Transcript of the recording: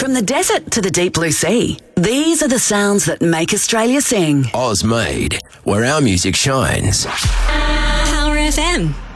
From the desert to the deep blue sea, these are the sounds that make Australia sing. Oz Made, where our music shines. Power FM.